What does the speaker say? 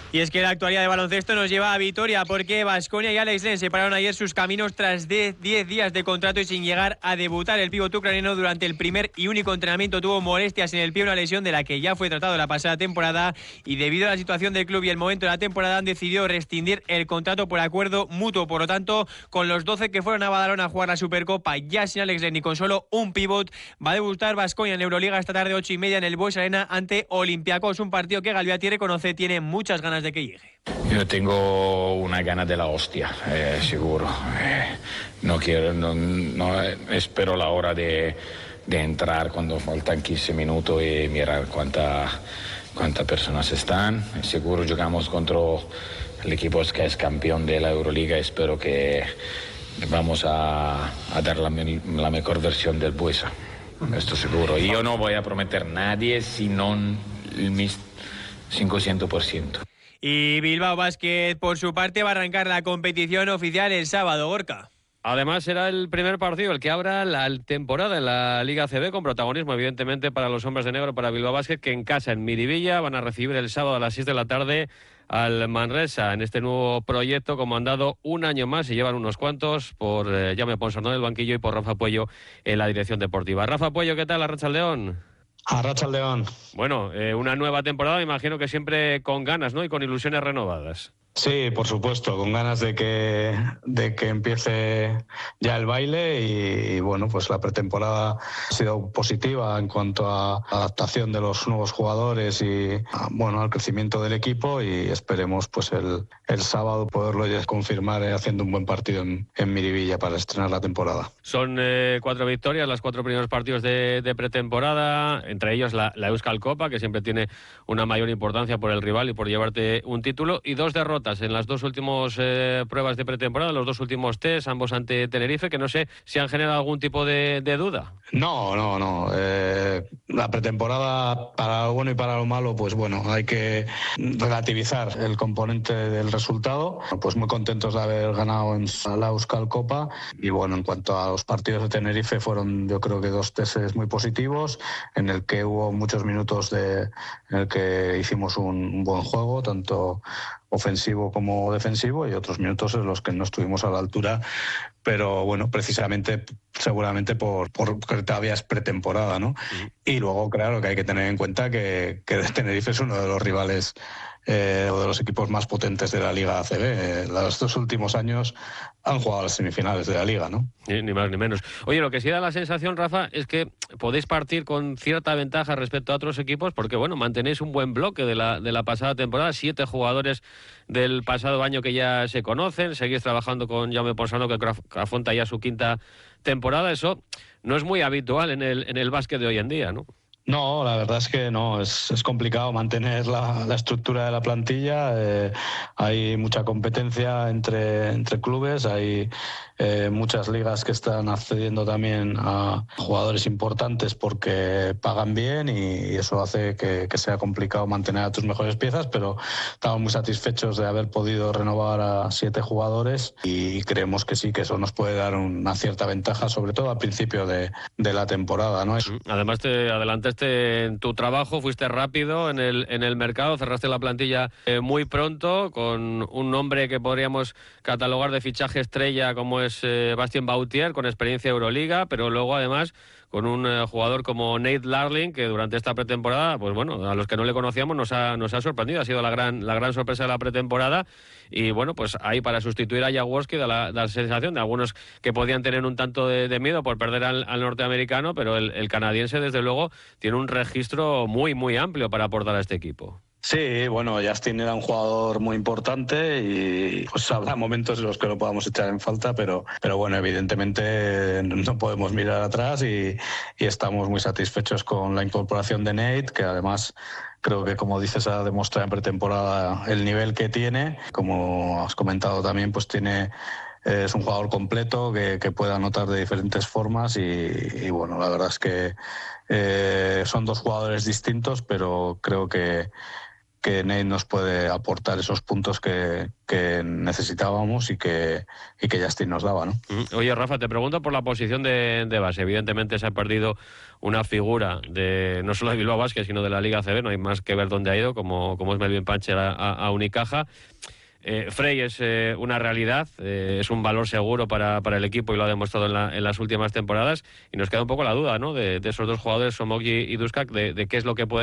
Y es que la actualidad de baloncesto nos lleva a Vitoria porque Baskonia y Alex Len separaron ayer sus caminos tras 10 días de contrato y sin llegar a debutar. El pívot ucraniano durante el primer y único entrenamiento tuvo molestias en el pie, una lesión de la que ya fue tratado la pasada temporada, y debido a la situación del club y el momento de la temporada han decidido rescindir el contrato por acuerdo mutuo. Por lo tanto, con los 12 que fueron a Badalona a jugar la Supercopa, ya sin Alex Len y con solo un pívot, va a debutar Baskonia en Euroliga esta tarde 8:30 en el Bues Arena ante Olympiacos, un partido que Galbiati reconoce tiene muchas ganas de que llegue. Yo tengo una gana de la hostia, seguro. No espero la hora de entrar cuando faltan 15 minutos y mirar cuántas personas están. Seguro jugamos contra el equipo que es campeón de la Euroliga. Espero que vamos a dar la mejor versión del Buesa. Esto seguro. Y yo no voy a prometer a nadie sino el 500%. Y Bilbao Basket, por su parte, va a arrancar la competición oficial el sábado, Gorka. Además, será el primer partido el que abra la temporada en la Liga ACB, con protagonismo, evidentemente, para los hombres de negro, para Bilbao Basket, que en casa, en Miribilla, van a recibir el sábado a las 6 de la tarde al Manresa, en este nuevo proyecto comandado un año más, y llevan unos cuantos, por Jaume Ponsarnau del banquillo y por Rafa Puello en la dirección deportiva. Rafa Puello, ¿qué tal? Arratsaldeon. Arratsaldeon. Bueno, una nueva temporada, me imagino que siempre con ganas, ¿no? Y con ilusiones renovadas. Sí, por supuesto, con ganas de que empiece ya el baile y bueno, pues la pretemporada ha sido positiva en cuanto a adaptación de los nuevos jugadores y bueno, al crecimiento del equipo, y esperemos pues el sábado poderlo ya confirmar haciendo un buen partido en Miribilla para estrenar la temporada. Son 4 victorias, los 4 primeros partidos de pretemporada, entre ellos la Euskal Copa, que siempre tiene una mayor importancia por el rival y por llevarte un título, y 2 derrotas en las 2 últimas pruebas de pretemporada, los 2 últimos test, ambos ante Tenerife, que no sé si han generado algún tipo de duda. No. La pretemporada, para lo bueno y para lo malo, pues bueno, hay que relativizar el componente del resultado. Pues muy contentos de haber ganado en la Euskal Copa, y bueno, en cuanto a los partidos de Tenerife, fueron yo creo que 2 testes muy positivos, en el que hubo muchos minutos en el que hicimos un buen juego, tanto ofensivo como defensivo, y otros minutos en los que no estuvimos a la altura, pero bueno, precisamente seguramente porque todavía es pretemporada, ¿no? Y luego, claro, que hay que tener en cuenta que Tenerife es uno de los rivales o de los equipos más potentes de la Liga ACB. Los 2 últimos años han jugado a las semifinales de la Liga, ¿no? Ni más ni menos. Oye, lo que sí da la sensación, Rafa, es que podéis partir con cierta ventaja respecto a otros equipos, porque bueno, mantenéis un buen bloque de la pasada temporada, 7 jugadores del pasado año que ya se conocen, seguís trabajando con Jaume Ponsarnau, que afronta ya su 5ª temporada. Eso no es muy habitual en el básquet de hoy en día, ¿no? No, la verdad es que no, es complicado mantener la estructura de la plantilla. Hay mucha competencia entre clubes, hay muchas ligas que están accediendo también a jugadores importantes porque pagan bien, y eso hace que sea complicado mantener a tus mejores piezas, pero estamos muy satisfechos de haber podido renovar a 7 jugadores, y creemos que sí, que eso nos puede dar una cierta ventaja, sobre todo al principio de la temporada, ¿no? Además, te adelantaste en tu trabajo, fuiste rápido en el mercado, cerraste la plantilla muy pronto, con un nombre que podríamos catalogar de fichaje estrella como es Bastien Bautier, con experiencia Euroliga, pero luego además con un jugador como Nate Larling, que durante esta pretemporada, pues bueno, a los que no le conocíamos nos ha sorprendido, ha sido la gran sorpresa de la pretemporada, y bueno, pues ahí para sustituir a Jaworski da la sensación de algunos que podían tener un tanto de miedo por perder al norteamericano, pero el canadiense desde luego tiene un registro muy muy amplio para aportar a este equipo. Sí, bueno, Justin era un jugador muy importante, y pues habrá momentos en los que lo podamos echar en falta, pero bueno, evidentemente no podemos mirar atrás, y estamos muy satisfechos con la incorporación de Nate, que además creo que, como dices, ha demostrado en pretemporada el nivel que tiene. Como has comentado también, pues es un jugador completo que puede anotar de diferentes formas, y bueno, la verdad es que son 2 jugadores distintos, pero creo que que Nate nos puede aportar esos puntos que necesitábamos y que Justin nos daba, ¿no? Oye, Rafa, te pregunto por la posición de base. Evidentemente se ha perdido una figura de no solo de Bilbao Basket, sino de la Liga ACB. No hay más que ver dónde ha ido, como es Melvin Pancher a Unicaja. Frey es una realidad, es un valor seguro para el equipo y lo ha demostrado en las últimas temporadas. Y nos queda un poco la duda, ¿no?, de esos dos jugadores, Somogyi y Duskak, de qué es lo que puede